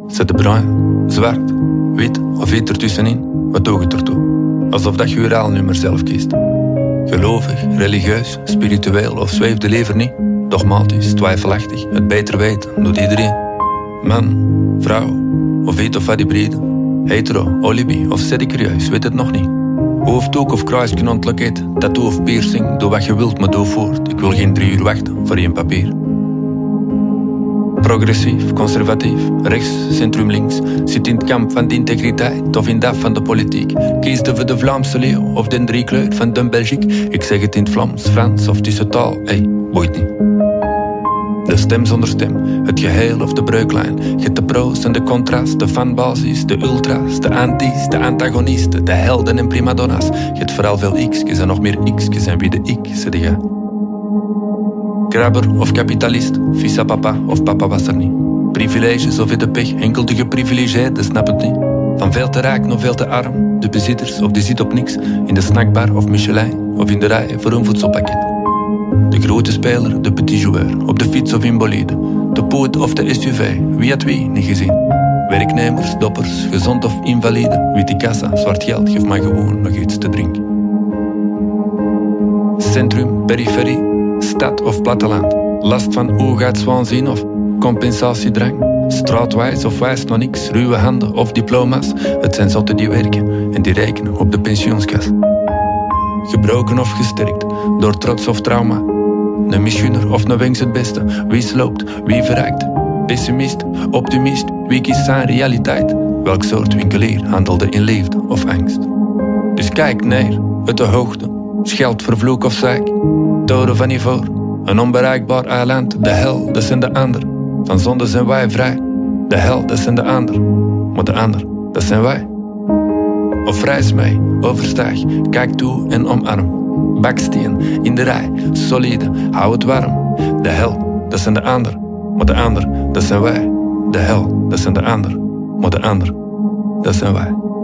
Zet de bruin, zwart, wit of iets ertussenin. Wat doe je ertoe? Alsof dat je uraalnummer zelf kiest. Gelovig, religieus, spiritueel of zweefde liever niet. Dogmatisch, twijfelachtig, het beter weten doet iedereen. Man, vrouw, of iets of wat hybride. Hetero, olibi of sedicurieus, weet het nog niet. Hoofddoek of kruisje ontloket, tattoo of piercing, doe wat je wilt, maar doe voort. Ik wil geen 3 uur wachten voor 1 papier. Progressief, conservatief, rechts, centrum links. Zit in het kamp van de integriteit of in dat van de politiek. Kies voor de Vlaamse leeuw of de 3 kleur van de Belgique. Ik zeg het in het Vlaams, Frans of tussen taal, boeit niet. De stem zonder stem, het geheel of de breuklijn. Je hebt de pro's en de contrast, de fanbasis, de ultras, de anti's, de antagonisten, de helden en primadonna's. Je hebt vooral veel x'jes en nog meer x'jes en wie de ik, zeg je. Grabber of kapitalist, fils à papa of papa was er niet. Privileges of in de pech, enkel de geprivilegeerden, snap het niet. Van veel te rijk naar veel te arm, de bezitters of die zit op niks. In de snackbar of Michelin, of in de rij voor een voedselpakket. De grote speler, de petit joueur, op de fiets of in bolide. De poot of de SUV, wie had wie niet gezien. Werknemers, doppers, gezond of invalide. Witte kassa, zwart geld, geef maar gewoon nog iets te drinken. Centrum, periferie, stad of platteland. Last van oogartswaanzin of compensatiedrang. Straatwijs of wijs nog niks, ruwe handen of diploma's. Het zijn zotten die werken en die rekenen op de pensioenskas. Gebroken of gesterkt, door trots of trauma. Een misgunner of een wenks het beste. Wie sloopt, wie verrijkt. Pessimist, optimist, wie kiest zijn realiteit. Welk soort winkelier handelde in liefde of angst. Dus kijk neer, uit de hoogte. Scheld, vervloek of zeik. Toren van ivoor, een onbereikbaar eiland. De hel, dat zijn de ander. Van zonde zijn wij vrij. De hel, dat zijn de ander. Maar de ander, dat zijn wij. Of reis mee, overstijg, kijk toe en omarm. Baksteen, in de rij, solide, hou het warm. De hel, dat zijn de ander. Maar de ander, dat zijn wij. De hel, dat zijn de ander. Maar de ander, dat zijn wij.